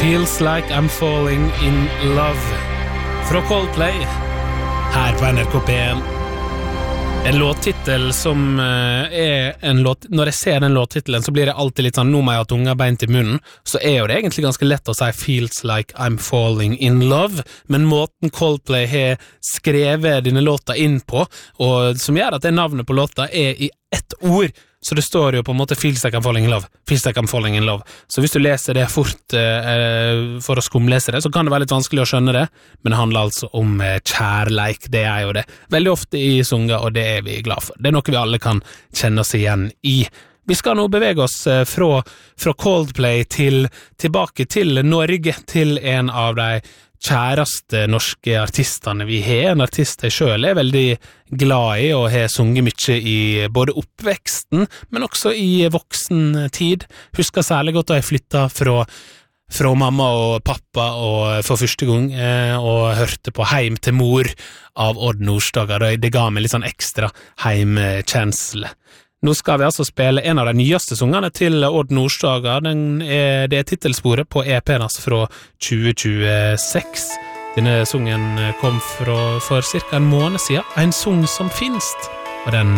Feels like I'm falling in love fra Coldplay her på NRK P1. En låttitel som en låt. Når jeg ser den låttitelen så blir det alltid litt sånn, nå må jeg ha tunga beint i munnen, så jo det egentlig ganske lett å si Feels like I'm falling in love, men måten Coldplay har skrevet denne låta inn på, og som gjør at det navnet på låta i ett ord, så det står jo på en måte Feels like I'm falling in love, Feels like I'm falling in love. Så hvis du leser det fort for å skumlese det, så kan det være litt vanskelig å skjønne det, men det handler altså om kjærleik, det jo det. Veldig ofte i sanger, og det vi glad for. Det noe vi alle kan kjenne oss igjen i. Vi skal nå bevege oss fra Coldplay tilbake til Norge, til en av de kjæreste norske artistene vi har. En artist jeg selv veldig glad i og har sunget mye i både oppveksten, men også i voksen tid. Husker særlig godt da jeg flyttet fra mamma og pappa og for første gang og hørte på Heim til mor av Odd Nordstoga. Det ga meg litt sånn ekstra heimkjensle. Nå skal vi altså spille en av de nyeste sangene til Odd Nordstoga. Det titelsporet på EP-en fra 2026. Denne sangen kom for cirka en måned siden. En sang som finst, og den